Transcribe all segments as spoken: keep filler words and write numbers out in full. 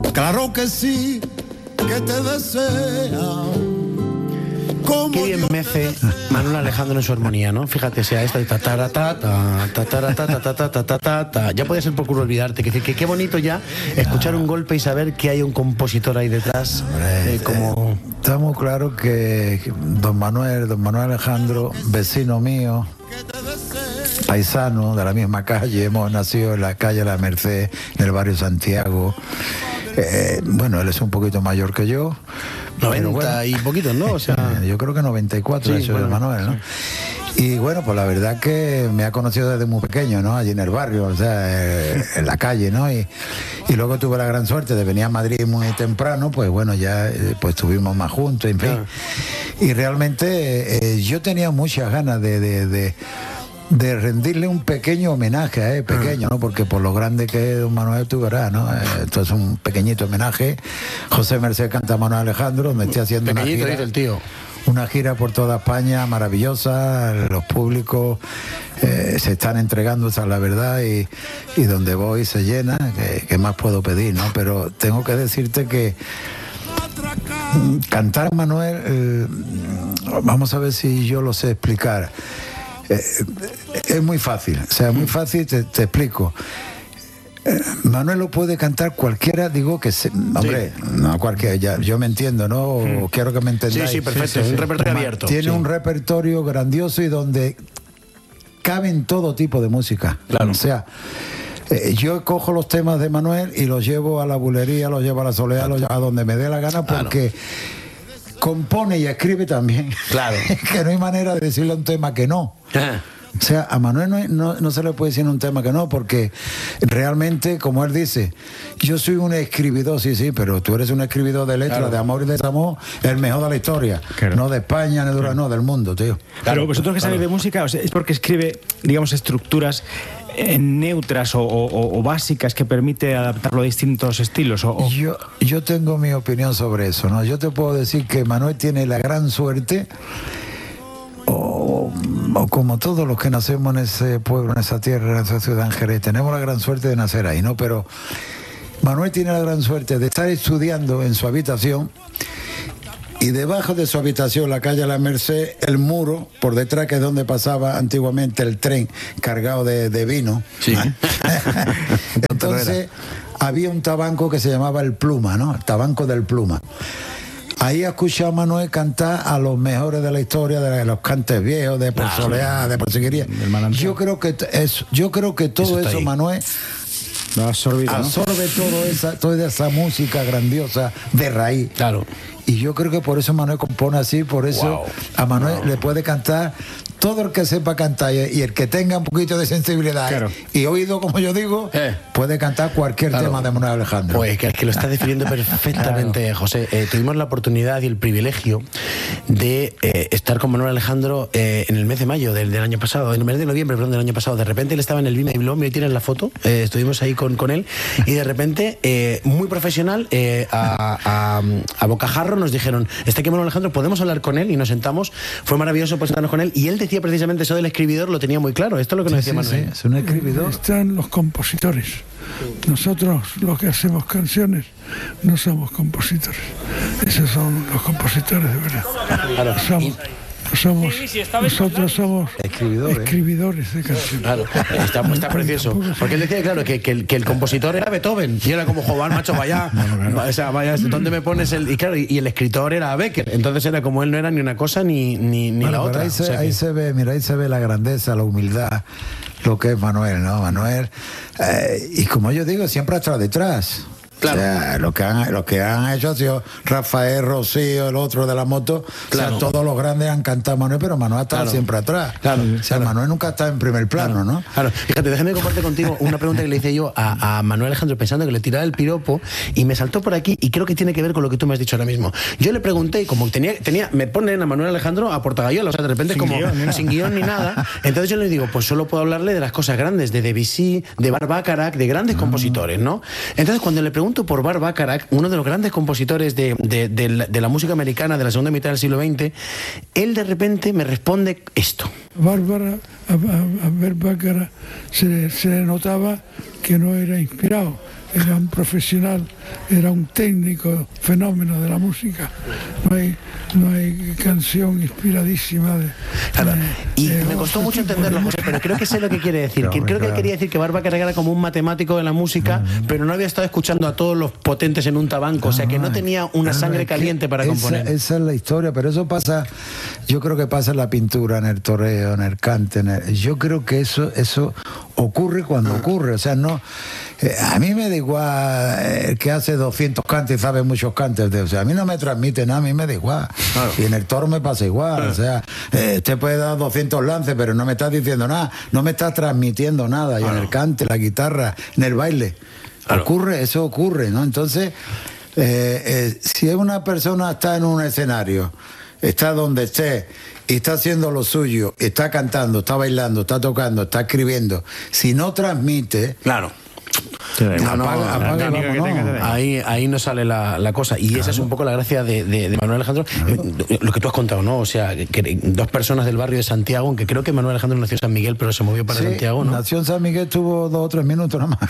Claro que sí, que te desea. Qué bien mece Manuel Alejandro en su armonía, ¿no? Fíjate, sea esta de ta ta ta ta ta ta ta ta ta ta ta ta. Ya podía ser por culo olvidarte, que que qué bonito ya escuchar un golpe y saber que hay un compositor ahí detrás. Eh, como está muy claro que don Manuel, don Manuel Alejandro, vecino mío, paisano de la misma calle, hemos nacido en la calle La Merced, en el barrio Santiago. Eh, bueno, él es un poquito mayor que yo. noventa bueno, y poquitos, ¿no? O sea, yo creo que noventa y cuatro, sí, eso bueno, es Manuel, ¿no? Sí. Y bueno, pues la verdad que me ha conocido desde muy pequeño, ¿no? Allí en el barrio, o sea, eh, en la calle, ¿no? Y, y luego tuve la gran suerte de venir a Madrid muy temprano, pues bueno, ya eh, pues estuvimos más juntos, en fin. Ah. Y realmente eh, yo tenía muchas ganas de... de, de de rendirle un pequeño homenaje a él, pequeño, ¿no? Porque por lo grande que es don Manuel, tú verás, ¿no? Esto es un pequeñito homenaje. José Merced canta a Manuel Alejandro, me estoy haciendo pequeñito, una gira, el tío. una gira por toda España maravillosa, los públicos eh, se están entregando, esa es la verdad, y, y donde voy se llena, que, que más puedo pedir, ¿no? Pero tengo que decirte que cantar a Manuel, eh, vamos a ver si yo lo sé explicar. Eh, es muy fácil, o sea, muy fácil, te, te explico. Eh, Manuel lo puede cantar cualquiera, digo que se, hombre, sí. no cualquiera, ya, yo me entiendo, ¿no? Mm. Quiero que me entendáis. Sí, sí, perfecto, sí, sí, un repertorio abierto. Tiene sí. un repertorio grandioso y donde caben todo tipo de música. Claro. O sea, eh, yo cojo los temas de Manuel y los llevo a la bulería, los llevo a la soledad, claro. los llevo a donde me dé la gana, porque claro. compone y escribe también. Claro. Que no hay manera de decirle a un tema que no. Ah. O sea, a Manuel no, no, no se le puede decir un tema que no, porque realmente, como él dice, yo soy un escribidor, sí, sí, pero tú eres un escribidor de letras, claro. de amor y de desamor, el mejor de la historia. Claro. No de España, ni de claro. no, del mundo, tío. Claro, vosotros que sabéis claro. de música, o sea, es porque escribe, digamos, estructuras eh, neutras o, o, o básicas que permite adaptarlo a distintos estilos. O, o... Yo, yo tengo mi opinión sobre eso, ¿no? Yo te puedo decir que Manuel tiene la gran suerte, O, o como todos los que nacemos en ese pueblo, en esa tierra, en esa ciudad, en Jerez, tenemos la gran suerte de nacer ahí, ¿no? Pero Manuel tiene la gran suerte de estar estudiando en su habitación y debajo de su habitación, la calle La Merced, el muro, por detrás, que es donde pasaba antiguamente el tren cargado de, de vino. Sí. Entonces, había un tabanco que se llamaba El Pluma, ¿no? El tabanco del Pluma. Ahí he escuchado a Manuel cantar a los mejores de la historia, de los cantes viejos, de Por Soleá, de Por Seguiría. Yo creo que eso, yo creo que todo eso, eso Manuel, lo absorbe, absorbe ¿no? todo esa, toda esa música grandiosa de raíz. Claro. Y yo creo que por eso Manuel compone así, por eso wow. a Manuel wow. le puede cantar todo el que sepa cantar y el que tenga un poquito de sensibilidad claro. y oído, como yo digo, eh. puede cantar cualquier claro. tema de Manuel Alejandro. Pues que, que lo está definiendo perfectamente, claro. José. Eh, tuvimos la oportunidad y el privilegio de eh, estar con Manuel Alejandro eh, en el mes de mayo del, del año pasado, en el mes de noviembre, perdón, del año pasado. De repente él estaba en el Vina y Blom, y tienen la foto, eh, estuvimos ahí con, con él, y de repente, eh, muy profesional, eh, a, a, a bocajarro nos dijeron, está aquí Manuel Alejandro, podemos hablar con él, y nos sentamos. Fue maravilloso pues sentarnos con él, y él decía precisamente eso del escribidor, lo tenía muy claro. Esto es lo que nos sí, decía sí, Manuel. Sí, es un escribidor. Están los compositores. Nosotros, los que hacemos canciones, no somos compositores. Esos son los compositores de verdad. Claro. Somos, somos, nosotros somos escribidores, escribidores de canciones. Claro, está, está precioso. Porque él decía, claro, que, que, el, que el compositor era Beethoven. Y era como, joder, macho, vaya. No, no, no. O sea, vaya, ¿dónde me pones el...? Y claro, y, y el escritor era Becker. Entonces era como él no era ni una cosa ni, ni, ni bueno, la otra. Ahí, se, o sea, ahí que... se ve, mira, ahí se ve la grandeza, la humildad, lo que es Manuel, ¿no? Manuel, eh, y como yo digo, siempre ha estado detrás. Claro. O sea, lo que han, lo que han hecho ha sido Rafael, Rocío, el otro de la moto. Claro. O sea, todos los grandes han cantado a Manuel, pero Manuel ha estado claro. siempre atrás. Claro. O sea, claro. Manuel nunca ha estado en primer plano, claro. ¿no? Claro. Fíjate, déjame compartir contigo una pregunta que le hice yo a, a Manuel Alejandro pensando que le tiraba el piropo y me saltó por aquí y creo que tiene que ver con lo que tú me has dicho ahora mismo. Yo le pregunté y como tenía, tenía me ponen a Manuel Alejandro a Portagayola, o sea, de repente sin como guión, sin guión ni nada. Entonces yo le digo, pues solo puedo hablarle de las cosas grandes, de Debussy, de Bart Bacharach, de grandes mm. compositores, ¿no? Entonces cuando le pregunto por Bart Bacharach, uno de los grandes compositores de, de, de, la, de la música americana de la segunda mitad del siglo veinte, él de repente me responde esto. Bárbara, a, a, a Bart Bacharach se, se notaba que no era inspirado, era un profesional, era un técnico fenómeno de la música. No hay, no hay canción inspiradísima de... Claro. de Y de me costó otro mucho tipo entenderlo, de José, pero creo que sé lo que quiere decir. Claro, Que creo que él claro. quería decir que Barba Carrera era como un matemático de la música, pero no había estado escuchando a todos los potentes en un tabanco, o sea que no tenía una Claro, sangre es que caliente para esa, componer. Esa es la historia, pero eso pasa, yo creo que pasa en la pintura, en el toreo, en el cante. En el- yo creo que eso, eso ocurre cuando ocurre, o sea, no... eh, a mí me da igual el que hace doscientos cantes y sabe muchos cantes, de- o sea, a mí no me transmite nada, a mí me da igual. Y en el toro me pasa igual, o sea, eh, usted puede dar doscientos lances, pero no me está diciendo nada, no me está transmitiendo nada, y en el cante, la guitarra, en el baile, Claro. ocurre, eso ocurre, ¿no? Entonces, eh, eh, si una persona está en un escenario, está donde esté, y está haciendo lo suyo, está cantando, está bailando, está tocando, está escribiendo, si no transmite, Claro. apaga, no, apaga y la técnica que vámonos. tenga, tenga. Ahí, ahí no sale la, la cosa. Y esa es un poco la gracia de, de- de Manuel Alejandro. Eh, Lo que tú has contado, ¿no? O sea, que, que dos personas del barrio de Santiago, aunque creo que Manuel Alejandro nació en San Miguel, pero se movió para Sí, Santiago, ¿no? nació en San Miguel, tuvo dos o tres minutos nada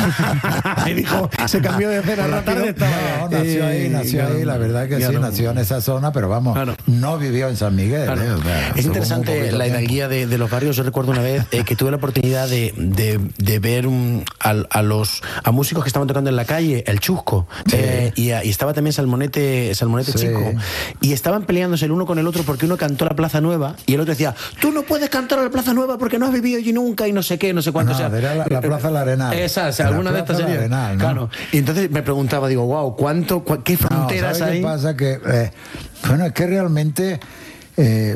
más. Ahí dijo, se cambió de cena rápido. No, nació ahí, Eh, nació claro, ahí, la verdad que sí, claro. nació en esa zona, pero vamos, Claro. no vivió en San Miguel. Claro. eh, o sea, Es tuvo un interesante poquito la tiempo. hidalguía de, de los barrios. Yo recuerdo una vez eh, que tuve la oportunidad de, de, de ver un- a, a los a músicos que estaban tocando en la calle, el Chusco, eh, y, a- y estaba también Salmonete, Salmonete Sí. Chico, y estaban peleándose el uno con el otro porque uno cantó la Plaza Nueva y el otro decía, tú no puedes cantar a la Plaza Nueva porque no has vivido allí nunca y no sé qué, no sé cuánto. No, o sea, era la- la Plaza del Arenal. Esa, o sea, La alguna de Plaza estas del sería. Arenal, ¿no? Claro. Y entonces me preguntaba, digo, wow, ¿cuánto, cua- qué No, fronteras ¿sabe hay? qué pasa? Que, eh, bueno, es que realmente eh,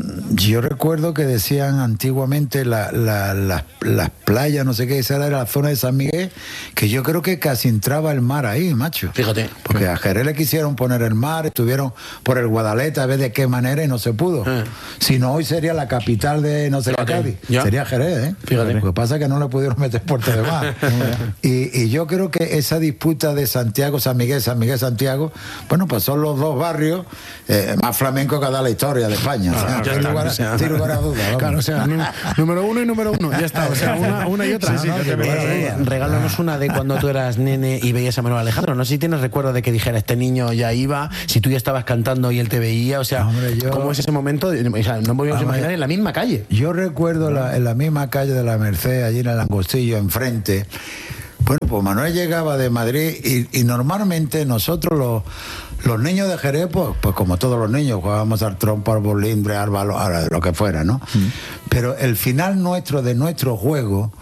yo recuerdo que decían antiguamente la- la- la- las playas, no sé qué, esa era la zona de San Miguel, que yo creo que casi entraba el mar ahí, macho. Fíjate. Porque a Jerez le quisieron poner el mar, estuvieron por el Guadalete a ver de qué manera y no se pudo. Eh. Si no, hoy sería la capital de no sé qué Fíjate, Cádiz. ya. Sería Jerez, ¿eh? Fíjate. Lo que pasa es que no le pudieron meter puerto de mar. y, y yo creo que esa disputa de Santiago, San Miguel, San Miguel, Santiago, bueno, pues son los dos barrios eh, más flamencos que da la historia de España. Ah, o sea, ya sin, está, lugar, o sea, a- sin lugar a dudas. vamos. Claro, o sea, nú- número uno y número uno, ya está, o sea, una, una y otra. Sí, sí, no te lugar a Eh, dudas. regálanos una de cuando tú eras nene y veías a Manuel Alejandro. No sé si tienes recuerdo de que dijera, este niño ya iba, si tú ya estabas cantando y él te veía, o sea, Hombre, yo- ¿cómo es ese momento? O sea, no podíamos Vamos, imaginar eh. en la misma calle. Yo recuerdo la- en la misma calle de la Merced, allí en el Angostillo, enfrente. Bueno, pues Manuel llegaba de Madrid y, y normalmente nosotros los, los niños de Jerez, pues, pues como todos los niños, jugábamos al trompo, al bolimbre, al balón, a lo que fuera, ¿no? Pero el final nuestro de nuestro juego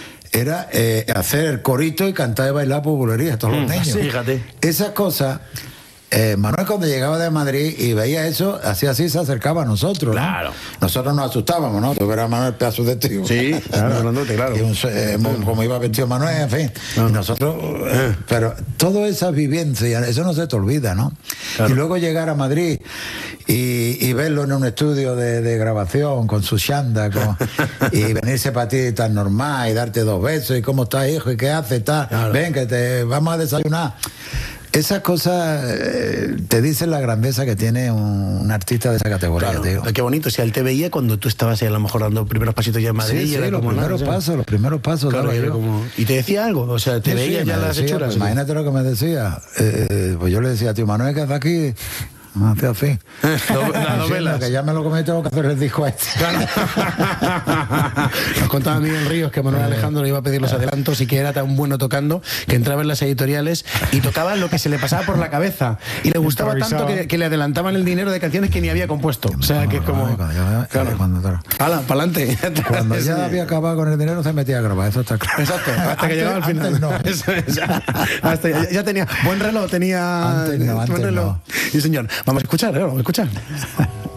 era eh, hacer el corito y cantar y bailar por bulería todos los Mm, niños. sí, fíjate. Esas cosas... eh, Manuel cuando llegaba de Madrid y veía eso, así así se acercaba a nosotros, ¿no? Claro. Nosotros nos asustábamos, ¿no? Tuviera Manuel pedazo de tío. Sí, claro, grandote, claro. Y un- eh, mo- como iba vestido Manuel, en fin. Y nosotros, eh, pero toda esa vivencia, eso no se te olvida, ¿no? Claro. Y luego llegar a Madrid y, y verlo en un estudio de, de grabación con su chanda, con- y venirse para ti tan normal y darte dos besos y cómo estás, hijo, y qué haces, tal. Claro. Ven, que te vamos a desayunar. Esas cosas eh, te dicen la grandeza que tiene un, un artista de esa categoría, Claro, tío. qué bonito, o sea, él te veía cuando tú estabas ahí a lo mejor dando primeros pasitos ya en Madrid. Sí, y sí, era los como nada, primeros o sea, pasos, los primeros pasos. claro, daba era yo. como- y te decía algo, o sea, te Sí, veía sí, ya me las decía, hechuras. pues, imagínate lo que me decía. Eh, pues yo le decía, tío Manuel, que está aquí. Me hacía así. Do- las Diciendo novelas. que ya me lo comí, tengo que hacer el disco a este. Nos contaba Miguel Ríos que Manuel Alejandro le iba a pedir los adelantos y que era tan bueno tocando que entraba en las editoriales y tocaba lo que se le pasaba por la cabeza. Y le gustaba tanto Improvisaba. que, que le adelantaban el dinero de canciones que ni había compuesto. O sea, que es como... Ay, cuando ya- Claro. cuando- Hala, pa'lante. Cuando ya había acabado con el dinero, se metía a grabar, eso está claro. Exacto, hasta que llegaba al final. Antes no. Eso es, ya, hasta ya, ya tenía buen reloj, tenía Antes no, buen antes reloj. no. Y señor, vamos a escuchar, ¿eh? Vamos a escuchar.